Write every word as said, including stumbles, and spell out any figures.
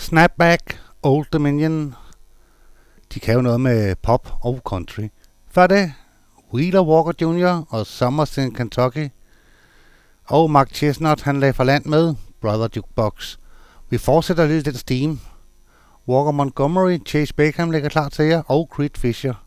Snapback, Old Dominion. De kan jo noget med pop og country. Før det, Wheeler Walker junior og Summers in Kentucky. Og Mark Chesnutt, han lagde for land med Brother Jukebox. Vi fortsætter lidt den steam. Walker Montgomery, Chase Beckham ligger klar til jer, og Creed Fisher.